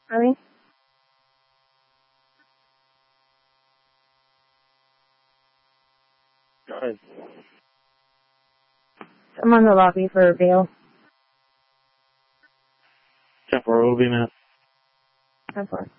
Really? Go ahead. I'm on the lobby for bail. 10-4, will be a minute. 10-4.